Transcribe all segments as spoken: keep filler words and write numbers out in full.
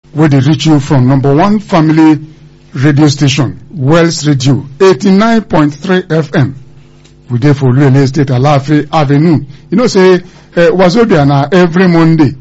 where they reach you from number one family radio station, Wells Radio, eighty-nine point three F M. We there for real estate Alafe Avenue. You know, say, uh, Wazobia na every Monday,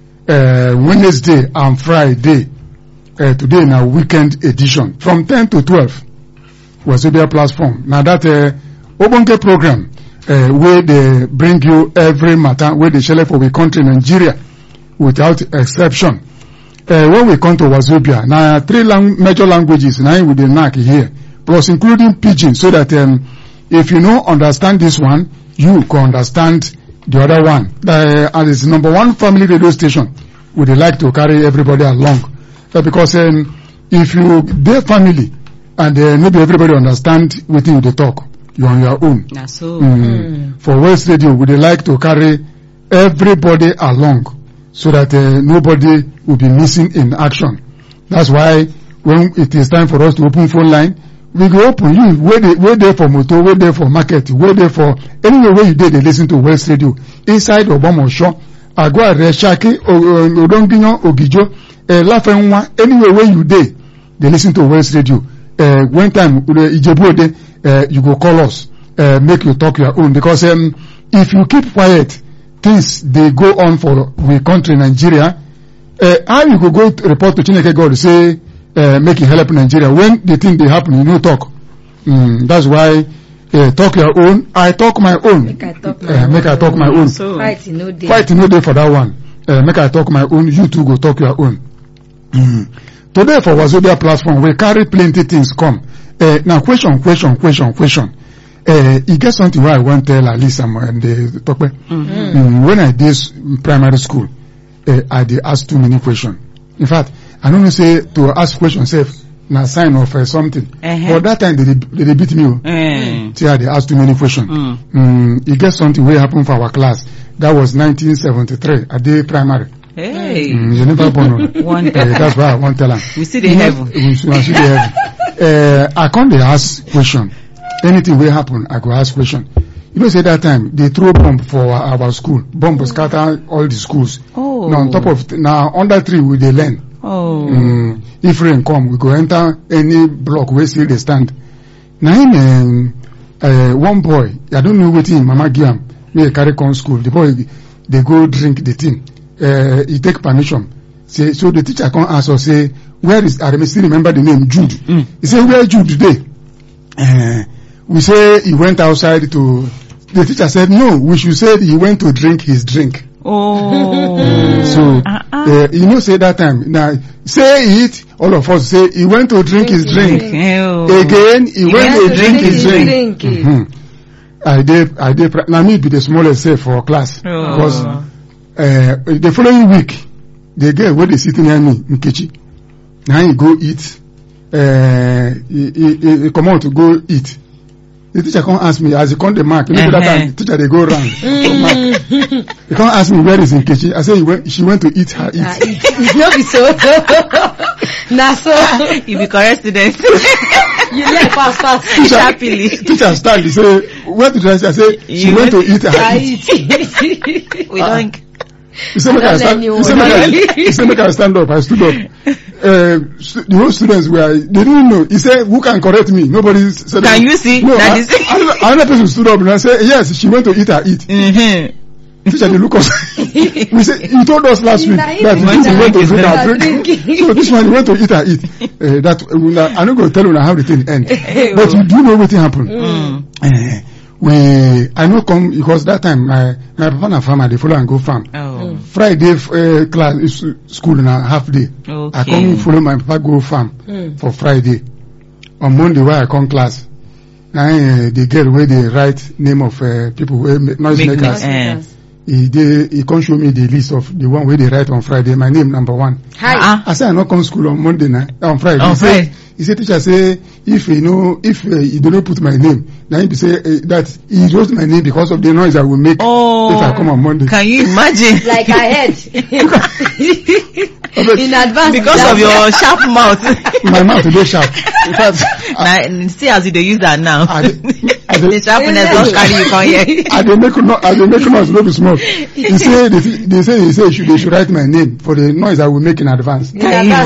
uh, Wednesday and Friday. Uh, today na weekend edition from ten to twelve. Wazobia platform. Now that uh, Obonke program, uh, where they bring you every matter, where they share for the country Nigeria, without exception. Uh, when we come to Wazobia, now three lang- major languages, now with the N A C here, plus including Pidgin, so that um, if you don't understand this one, you can understand the other one. Uh, and it's number one family radio station. Would they like to carry everybody along? Uh, because um, if you, their family, and uh, maybe everybody understand what you they talk, you're on your own. That's so. Mm. Mm. For West Radio, would they like to carry everybody along so that uh, nobody will be missing in action? That's why when it is time for us to open phone line, we go open. You wait, they, wait there for motor, wait there for market, wait there for anywhere where you did they listen to West Radio inside Obama Show, Agua Reshaki, Odonginyo, Ogijo, Lafenwa, anywhere where you did they listen to West Radio. Uh, one time, Ijebu, uh, you go call us, uh, make you talk your own, because um, if you keep quiet, things they go on for the country Nigeria. Uh, how you go go to report to Chineke God say uh, make it help Nigeria when the thing they happen you no talk. Mm, that's why uh, talk your own. I talk my own. Make I talk my uh, own. Make I talk my own. So. Fight no day. Fight no day for that one. Uh, make I talk my own. You two go talk your own. Mm. Today for Wazobia platform we carry plenty things come. Uh, now question, question, question, question. Uh, you get something where I want to tell Alisa and the talk. Mm-hmm. Mm, when I did primary school, uh, I did ask too many questions. In fact, I don't know say to ask questions safe na sign of uh, something. Uh-huh. But that time they they, they beat me. Mm. See how they ask too many questions. Mm. Mm, you get something where happened for our class. That was nineteen seventy-three. I did primary. Hey. Mm, you never born. One uh, that's why I want to tell her. We see the heaven. We see the heaven. Uh, I can't dey ask question. Anything will happen, I go ask question. You know, say that time they throw bomb for our, our school. Bomb mm. scatter all the schools. Oh. Now on top of now under tree we dey learn. Oh. Mm, if rain come, we go enter any block where still they stand. Now him um, uh, one boy, I don't know what him Mama give him. May carry come school. The boy they go drink the thing. Uh, he take permission. Say so the teacher come ask us say where is I still remember the name Jude. Mm. He say where Jude today? Uh, we say he went outside to. The teacher said no. We should say he went to drink his drink. Oh. Uh, so uh-uh. uh, you know say that time now say it all of us say he went to drink his drink. Ew. Again he, he went, went to drink, drink his drink. drink. Mm-hmm. I did I did now me be the smallest say for class oh. because uh, the following week the girl where they sitting near me Nkechi now he go eat uh, he, he, he come out to go eat. The teacher can't ask me as he come the mark. You know uh-huh. that time the teacher they go round. He can't ask me where is Nkechi. I say he went, she went to eat her eat. Uh, eat. No be so. Nah so. You be correct student. You let fast fast. Teacher, happily. Teacher stand. He say where did I say? I say she you went to eat her I eat. eat. We uh, don't. He said make I stand. He said make I, he said make I stand up. I stood up. Uh, st- the whole students were they didn't know. He said who can correct me? Nobody said. Can you see? No, that I, is I, another person stood up and I said yes. She went to eat her eat. Mm-hmm. Teacher, they look us. We said you told us last week that he went he went to drink her drink. drink. So this one he went to eat her eat. Uh, that uh, I'm not going to tell you how the thing end. But you do know what happened. Mm. Uh, we I know come because that time my my papa na farmer they follow and go farm. Oh. Friday uh, class is school na half day. Okay. I come follow my papa go farm Mm. for Friday. On Monday where I come class. Now uh, the girl where they write name of uh, people where noise Make makers. me, uh, He they he can't show me the list of the one where they write on Friday. My name number one. Hi. Uh-uh. I say I not come school on Monday na on Friday. On he say, Friday. he say teacher say if you know if uh, you don't put my name, then he say uh, that he wrote my name because of the noise I will make Oh. if I come on Monday. Can you imagine? Like I heard. In advance. Because of your sharp mouth. My mouth today sharp. In fact, I, Now, see as you dey use that now. I, I, The sharpness don't carry you come here. I dey make no I dey make noise no be small. He say they, they say he say they should, they should write my name for the noise I will make in advance. In advance.